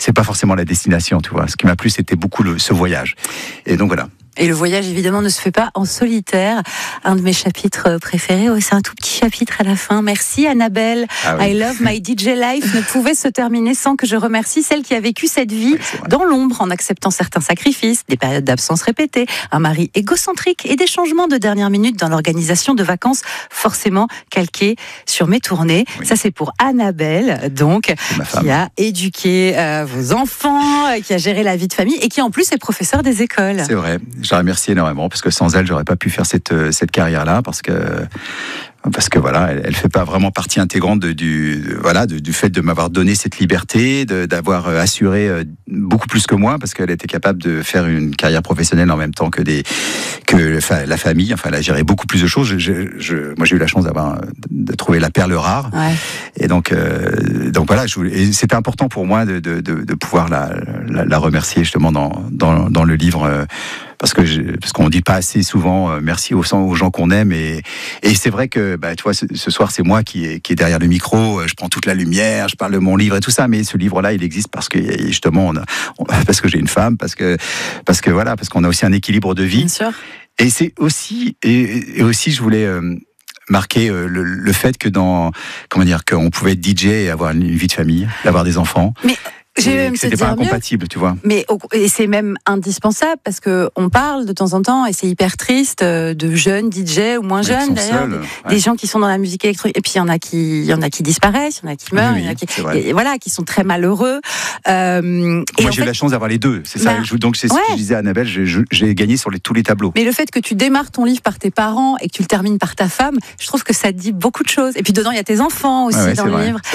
c'est pas forcément la destination, tu vois. Ce qui m'a plu, c'était beaucoup ce voyage. Et donc voilà. Et le voyage, évidemment, ne se fait pas en solitaire. Un de mes chapitres préférés, c'est un tout petit chapitre à la fin. Merci Annabelle. Ah oui. I Love My DJ Life ne pouvait se terminer sans que je remercie celle qui a vécu cette vie dans l'ombre, en acceptant certains sacrifices, des périodes d'absence répétées, un mari égocentrique et des changements de dernière minute dans l'organisation de vacances, forcément calqués sur mes tournées. Oui. Ça, c'est pour Annabelle, donc, qui a éduqué vos enfants, qui a géré la vie de famille et qui, en plus, est professeur des écoles. C'est vrai. Je la remercie énormément parce que sans elle, j'aurais pas pu faire cette carrière-là parce que voilà, elle fait pas vraiment partie intégrante du fait de m'avoir donné cette liberté, d'avoir assuré beaucoup plus que moi parce qu'elle était capable de faire une carrière professionnelle en même temps que la famille. Enfin, elle a géré beaucoup plus de choses. Moi, j'ai eu la chance de trouver la perle rare. Ouais. Et donc voilà, et c'était important pour moi de pouvoir la remercier justement dans le livre. Parce qu'on dit pas assez souvent merci aux gens qu'on aime et c'est vrai que tu vois ce soir c'est moi qui est derrière le micro, je prends toute la lumière, je parle de mon livre et tout ça, mais ce livre-là il existe parce que justement parce que j'ai une femme, parce qu'on a aussi un équilibre de vie. Bien sûr. Et c'est aussi et aussi je voulais marquer le fait que qu'on pouvait être DJ et avoir une vie de famille, avoir des enfants. Mais c'était pas incompatible, tu vois. Mais et c'est même indispensable parce que on parle de temps en temps et c'est hyper triste de jeunes DJ ou moins jeunes d'ailleurs, des gens qui sont dans la musique électronique et puis il y en a qui disparaissent, il y en a qui meurent, il y en a qui sont très malheureux. Moi j'ai eu la chance d'avoir les deux, c'est ça. Donc c'est ce que je disais à Annabelle, j'ai gagné sur tous les tableaux. Mais le fait que tu démarres ton livre par tes parents et que tu le termines par ta femme, je trouve que ça dit beaucoup de choses. Et puis dedans il y a tes enfants aussi dans le livre.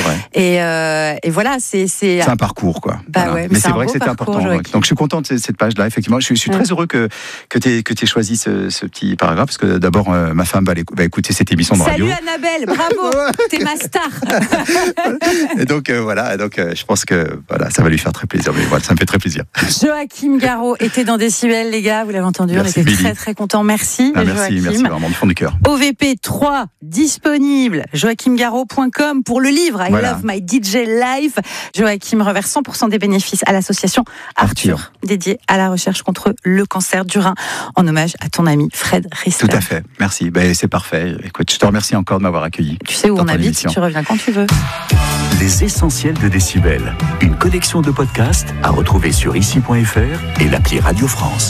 Et voilà, c'est un parcours. Quoi. Voilà. Ouais, mais c'est vrai que c'était important. Donc je suis content de cette page-là, effectivement. Je suis très heureux que tu aies choisi ce petit paragraphe, parce que d'abord, ma femme va écouter cette émission de radio. Salut Annabelle, bravo, t'es ma star. Et donc je pense que ça va lui faire très plaisir. Mais voilà, ça me fait très plaisir. Joachim Garraud était dans Décibel, les gars, vous l'avez entendu, merci, on était très très contents. Merci Joachim. Merci vraiment du fond du cœur. OVP 3 disponible, joachimgarraud.com pour le livre I Love My DJ Life. Joachim reverse 100% des bénéfices à l'association Arthur, dédiée à la recherche contre le cancer du rein, en hommage à ton ami Fred Rister. Tout à fait, merci. C'est parfait. Écoute, je te remercie encore de m'avoir accueilli. Tu sais où on habite, tu reviens quand tu veux. Les essentiels de Décibel, une collection de podcasts à retrouver sur ici.fr et l'appli Radio France.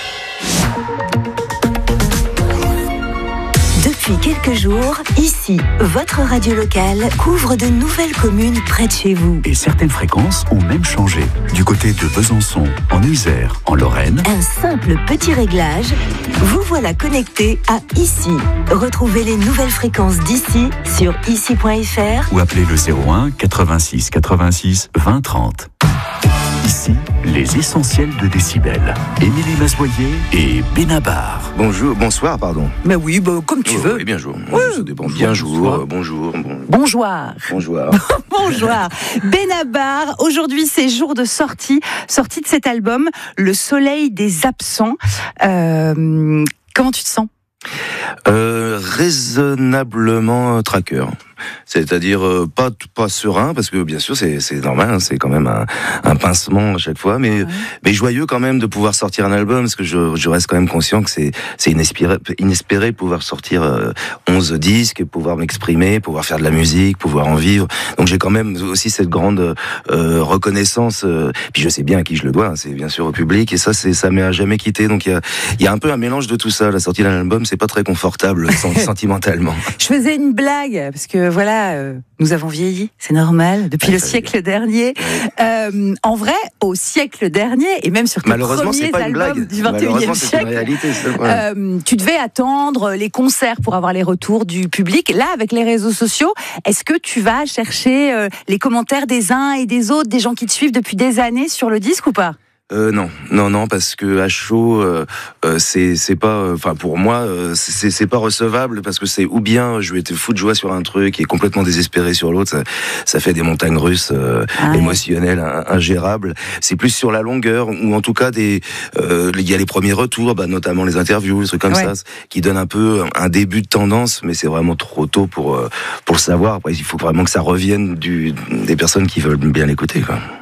Depuis quelques jours, ici, votre radio locale couvre de nouvelles communes près de chez vous. Et certaines fréquences ont même changé. Du côté de Besançon, en Isère, en Lorraine. Un simple petit réglage, vous voilà connecté à Ici. Retrouvez les nouvelles fréquences d'ici sur ici.fr ou appelez le 01 86 86 20 30. Ici, les essentiels de Décibel. Émilie Masboyer et Benabar. Bonsoir, pardon. Mais oui, comme tu veux. Oui, bien jour. Ça dépend. Bonjour. Bonjour. Benabar, aujourd'hui c'est jour de sortie de cet album, Le Soleil des Absents. Comment tu te sens ? Raisonnablement tracker. C'est-à-dire pas serein, parce que bien sûr c'est normal, c'est quand même un pincement à chaque fois, mais joyeux quand même de pouvoir sortir un album, parce que je reste quand même conscient que c'est inespéré pouvoir sortir 11 disques, pouvoir m'exprimer, pouvoir faire de la musique, pouvoir en vivre. Donc j'ai quand même aussi cette grande reconnaissance, puis je sais bien à qui je le dois, c'est bien sûr au public, et ça m'a jamais quitté. Donc il y a un peu un mélange de tout ça. La sortie d'un album, c'est pas très confortable sentimentalement. Je faisais une blague, parce que nous avons vieilli, c'est normal, depuis le siècle dernier. En vrai, au siècle dernier, et même sur tes premiers albums du 21e siècle, réalité, tu devais attendre les concerts pour avoir les retours du public. Là, avec les réseaux sociaux, est-ce que tu vas chercher les commentaires des uns et des autres, des gens qui te suivent depuis des années sur le disque ou pas ? Non, parce que à chaud, c'est pas, enfin pour moi, c'est pas recevable, parce que c'est ou bien je vais être fou de joie sur un truc et complètement désespéré sur l'autre, ça fait des montagnes russes émotionnelles ingérables. C'est plus sur la longueur, ou en tout cas il y a les premiers retours, notamment les interviews, des trucs comme ça, qui donnent un peu un début de tendance, mais c'est vraiment trop tôt pour le savoir. Après, il faut vraiment que ça revienne des personnes qui veulent bien l'écouter, quoi.